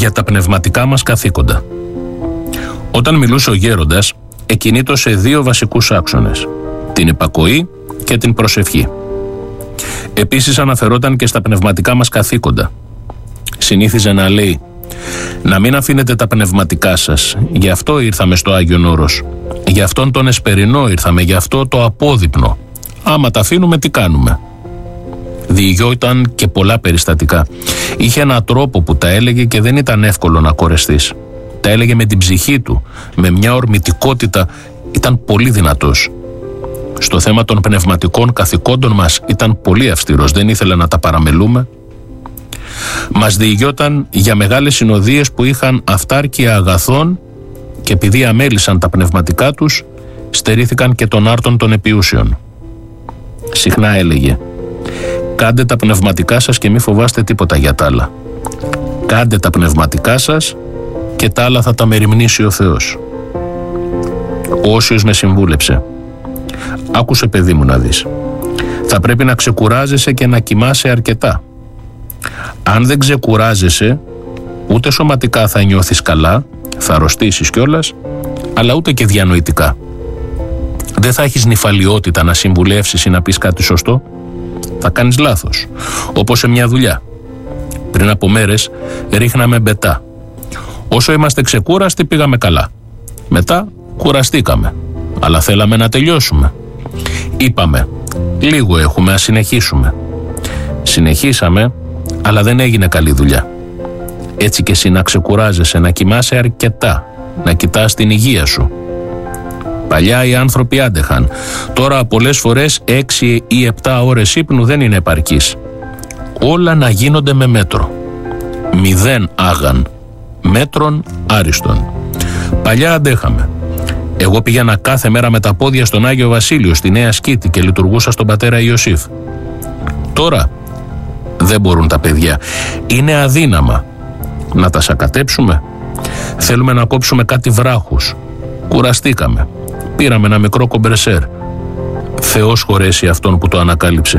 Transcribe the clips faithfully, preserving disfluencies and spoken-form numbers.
για τα πνευματικά μας καθήκοντα. Όταν μιλούσε ο γέροντας, εκκινήτω σε δύο βασικούς άξονες, την υπακοή και την προσευχή. Επίσης αναφερόταν και στα πνευματικά μας καθήκοντα. Συνήθιζε να λέει: να μην αφήνετε τα πνευματικά σας, γι' αυτό ήρθαμε στο Άγιον Όρος, γι' αυτόν τον εσπερινό ήρθαμε, γι' αυτό το απόδειπνο. Άμα τα αφήνουμε, τι κάνουμε? Διηγιόταν και πολλά περιστατικά. Είχε έναν τρόπο που τα έλεγε και δεν ήταν εύκολο να κορεστείς. Τα έλεγε με την ψυχή του, με μια ορμητικότητα, ήταν πολύ δυνατός. Στο θέμα των πνευματικών καθηκόντων μας ήταν πολύ αυστηρός, δεν ήθελε να τα παραμελούμε. Μας διηγιόταν για μεγάλες συνοδείες που είχαν αυτάρκεια αγαθών και επειδή αμέλησαν τα πνευματικά τους, στερήθηκαν και των άρτων των επιούσεων. Συχνά έλεγε: κάντε τα πνευματικά σας και μη φοβάστε τίποτα για τα άλλα. Κάντε τα πνευματικά σας και τα άλλα θα τα μεριμνήσει ο Θεός. Ο Όσιος με συμβούλεψε: άκουσε παιδί μου να δεις, θα πρέπει να ξεκουράζεσαι και να κοιμάσαι αρκετά. Αν δεν ξεκουράζεσαι, ούτε σωματικά θα νιώθεις καλά, θα αρρωστήσεις κιόλας, αλλά ούτε και διανοητικά. Δεν θα έχεις νηφαλιότητα να συμβουλεύσεις ή να πεις κάτι σωστό. Θα κάνεις λάθος, όπως σε μια δουλειά. Πριν από μέρες ρίχναμε μπετά. Όσο είμαστε ξεκούραστοι πήγαμε καλά. Μετά κουραστήκαμε, αλλά θέλαμε να τελειώσουμε. Είπαμε: λίγο έχουμε, ας συνεχίσουμε. Συνεχίσαμε, αλλά δεν έγινε καλή δουλειά. Έτσι και εσύ να ξεκουράζεσαι, να κοιμάσαι αρκετά, να κοιτάς την υγεία σου. Παλιά οι άνθρωποι άντεχαν. Τώρα πολλές φορές έξι ή επτά ώρες ύπνου δεν είναι επαρκής. Όλα να γίνονται με μέτρο. Μηδέν άγαν, μέτρον άριστον. Παλιά αντέχαμε. Εγώ πήγαινα κάθε μέρα με τα πόδια στον Άγιο Βασίλειο, στη Νέα Σκήτη και λειτουργούσα στον πατέρα Ιωσήφ. Τώρα δεν μπορούν τα παιδιά. Είναι αδύναμα. Να τα σακατέψουμε. Θέλουμε να κόψουμε κάτι βράχους. Κουραστήκαμε. Πήραμε ένα μικρό κομπρεσέρ. Θεός χωρέσει αυτόν που το ανακάλυψε.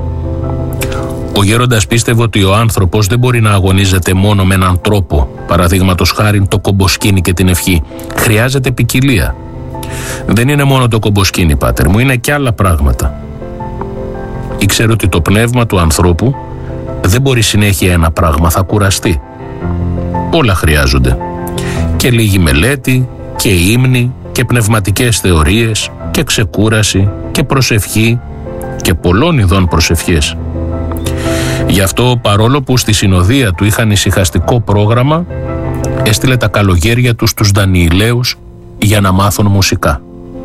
Ο γέροντας πίστευε ότι ο άνθρωπος δεν μπορεί να αγωνίζεται μόνο με έναν τρόπο, παραδείγματος χάριν το κομποσκίνη και την ευχή. Χρειάζεται ποικιλία. Δεν είναι μόνο το κομποσκίνη, πάτερ μου, είναι και άλλα πράγματα. Ήξερε ότι το πνεύμα του ανθρώπου δεν μπορεί συνέχεια ένα πράγμα, θα κουραστεί. Όλα χρειάζονται. Και λίγη μελέτη, και ύμνη, και πνευματικές θεωρίες, και ξεκούραση, και προσευχή, και πολλών ειδών προσευχές. Γι' αυτό, παρόλο που στη συνοδεία του είχαν ησυχαστικό πρόγραμμα, έστειλε τα καλογέρια τους στους Δανιηλαίους για να μάθουν μουσικά.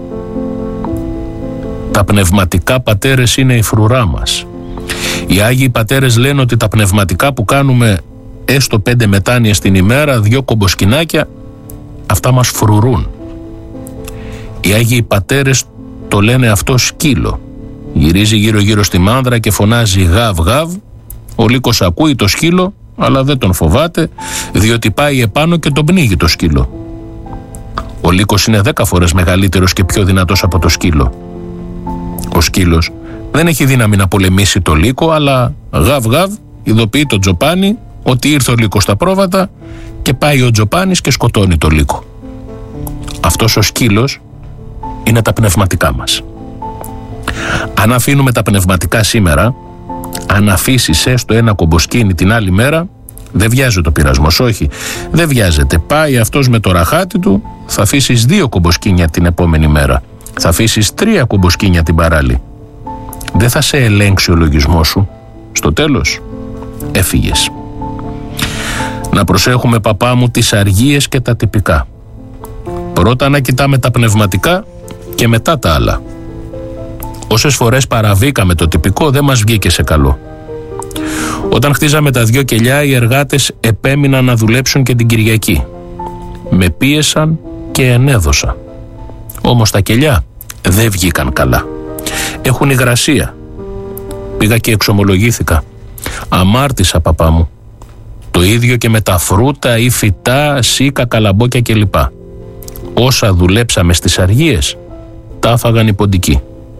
Τα πνευματικά πατέρες είναι η φρουρά μας. Οι Άγιοι Πατέρες λένε ότι τα πνευματικά που κάνουμε έστω πέντε μετάνοιες την ημέρα, δυο κομποσκινάκια, αυτά μας φρουρούν. Οι Άγιοι Πατέρες το λένε αυτό σκύλο. Γυρίζει γύρω γύρω στη μάνδρα και φωνάζει γαβ γαβ. Ο λύκος ακούει το σκύλο, αλλά δεν τον φοβάται, διότι πάει επάνω και τον πνίγει το σκύλο. Ο λύκος είναι δέκα φορές μεγαλύτερος και πιο δυνατός από το σκύλο. Ο σκύλος δεν έχει δύναμη να πολεμήσει το λύκο, αλλά γαβ γαβ ειδοποιεί τον Τζοπάνι ότι ήρθε ο λύκος στα πρόβατα και πάει ο Τζοπάνης και σκοτώνει το λύκο. Αυτός ο σκύλος είναι τα πνευματικά μας. Αν αφήνουμε τα πνευματικά σήμερα, αν αφήσεις έστω ένα κομποσκίνη την άλλη μέρα, δεν βιάζεται ο πειρασμός, όχι, δεν βιάζεται. Πάει αυτός με το ραχάτι του, θα αφήσεις δύο κομποσκίνια την επόμενη μέρα. Θα αφήσεις τρία κομποσκίνια την παράλληλη. Δεν θα σε ελέγξει ο λογισμός σου. Στο τέλος, έφυγες. Να προσέχουμε, παπά μου, τις αργίες και τα τυπικά. Πρώτα να κοιτάμε τα πνευματικά και μετά τα άλλα. Όσες φορές παραβήκαμε το τυπικό, δεν μας βγήκε σε καλό. Όταν χτίζαμε τα δυο κελιά, οι εργάτες επέμειναν να δουλέψουν και την Κυριακή. Με πίεσαν και ενέδωσα. Όμως τα κελιά δεν βγήκαν καλά. Έχουν υγρασία. Πήγα και εξομολογήθηκα. Αμάρτησα, παπά μου. Το ίδιο και με τα φρούτα ή φυτά, σίκα, καλαμπόκια κλπ. Όσα δουλέψαμε στις αργίες, τα άφαγαν οι ποντικοί.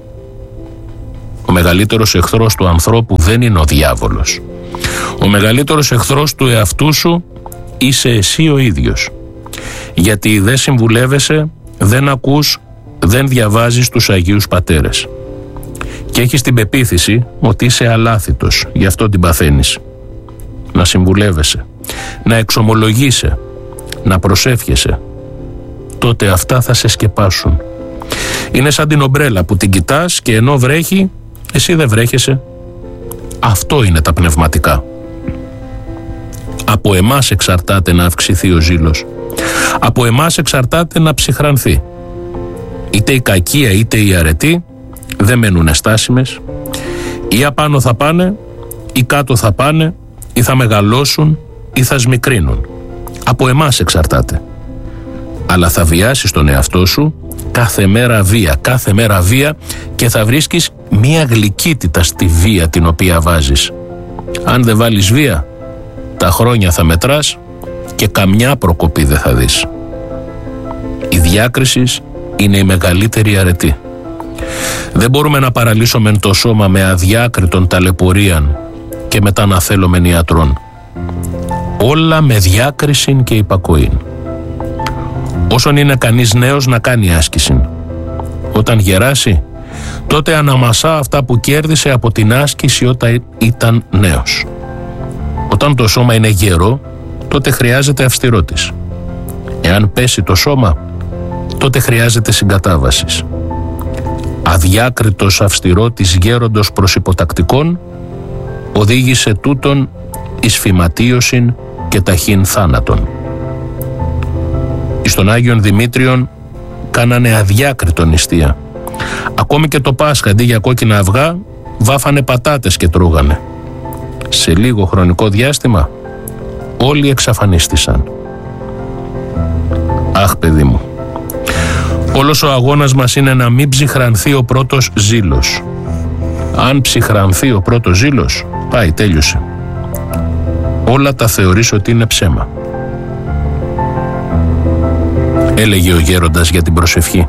Ο μεγαλύτερος εχθρός του ανθρώπου δεν είναι ο διάβολος. Ο μεγαλύτερος εχθρός του εαυτού σου είσαι εσύ ο ίδιος. Γιατί δεν συμβουλεύεσαι, δεν ακούς, δεν διαβάζεις τους Αγίους Πατέρες. Και έχεις την πεποίθηση ότι είσαι αλάθητος, γι' αυτό την παθαίνεις. Να συμβουλεύεσαι, να εξομολογείσαι, να προσεύχεσαι. Τότε αυτά θα σε σκεπάσουν. Είναι σαν την ομπρέλα που την κοιτάς και ενώ βρέχει, εσύ δεν βρέχεσαι. Αυτό είναι τα πνευματικά. Από εμάς εξαρτάται να αυξηθεί ο ζήλος. Από εμάς εξαρτάται να ψυχρανθεί. Είτε η κακία είτε η αρετή δεν μένουν στάσιμες. Ή απάνω θα πάνε, ή κάτω θα πάνε, ή θα μεγαλώσουν, ή θα σμικρύνουν. Από εμάς εξαρτάται. Αλλά θα βιάσεις τον εαυτό σου κάθε μέρα βία, κάθε μέρα βία και θα βρίσκεις μία γλυκύτητα στη βία την οποία βάζεις. Αν δεν βάλεις βία, τα χρόνια θα μετράς και καμιά προκοπή δεν θα δεις. Η διάκριση είναι η μεγαλύτερη αρετή. Δεν μπορούμε να παραλύσουμε το σώμα με αδιάκριτον ταλαιπωρίαν και μετά να θέλομεν ιατρών. Όλα με διάκριση και υπακοήν. Όσον είναι κανείς νέος να κάνει άσκηση. Όταν γεράσει, τότε αναμασά αυτά που κέρδισε από την άσκηση όταν ήταν νέος. Όταν το σώμα είναι γερό, τότε χρειάζεται αυστηρότης. Εάν πέσει το σώμα, τότε χρειάζεται συγκατάβασης. Αδιάκριτος αυστηρότης γέροντος προς υποτακτικών οδήγησε τούτον εις φυματίωσιν και ταχύν θάνατον. Εις τον Άγιον Δημήτριον κάνανε αδιάκριτον νηστεία. Ακόμη και το Πάσχα αντί για κόκκινα αυγά βάφανε πατάτες και τρώγανε. Σε λίγο χρονικό διάστημα όλοι εξαφανίστησαν. Αχ, παιδί μου, όλος ο αγώνας μας είναι να μην ψυχρανθεί ο πρώτος ζήλος. Αν ψυχρανθεί ο πρώτος ζήλος, πάει, τέλειωσε. Όλα τα θεωρείς ότι είναι ψέμα. Έλεγε ο γέροντας για την προσευχή.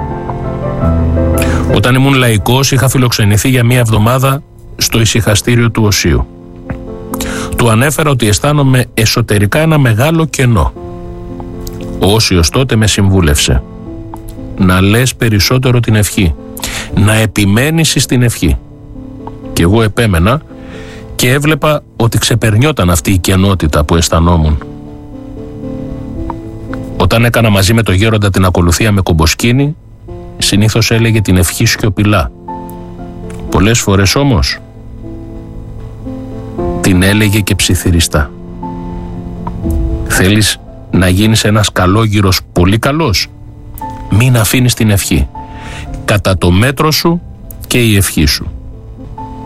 Όταν ήμουν λαϊκός είχα φιλοξενηθεί για μία εβδομάδα στο ησυχαστήριο του Οσίου. Του ανέφερα ότι αισθάνομαι εσωτερικά ένα μεγάλο κενό. Ο Όσιος τότε με συμβούλευσε να λες περισσότερο την ευχή, να επιμένεις στην ευχή. Και εγώ επέμενα και έβλεπα ότι ξεπερνιόταν αυτή η κενότητα που αισθανόμουν. Όταν έκανα μαζί με το γέροντα την ακολουθία με κομποσκίνη, συνήθως έλεγε την ευχή σιωπηλά. Πολλές φορές όμως την έλεγε και ψιθυριστά. Θέλεις να γίνεις ένας καλόγυρος πολύ καλός? Μην αφήνεις την ευχή. Κατά το μέτρο σου και η ευχή σου.